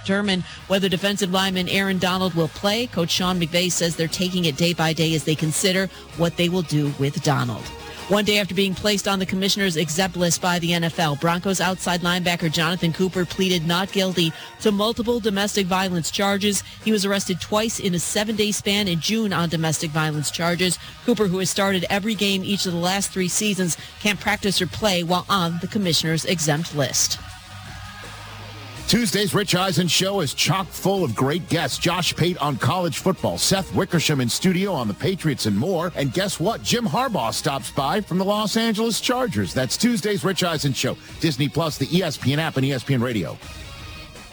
determine whether defensive lineman Aaron Donald will play. Coach Sean McVay says they're taking it day by day as they consider what they will do with Donald. One day after being placed on the commissioner's exempt list by the NFL, Broncos outside linebacker Jonathan Cooper pleaded not guilty to multiple domestic violence charges. He was arrested twice in a 7-day span in June on domestic violence charges. Cooper, who has started every game each of the last 3 seasons, can't practice or play while on the commissioner's exempt list. Tuesday's Rich Eisen show is chock full of great guests. Josh Pate on college football, Seth Wickersham in studio on the Patriots and more. And guess what? Jim Harbaugh stops by from the Los Angeles Chargers. That's Tuesday's Rich Eisen show. Disney Plus, the ESPN app, and ESPN Radio.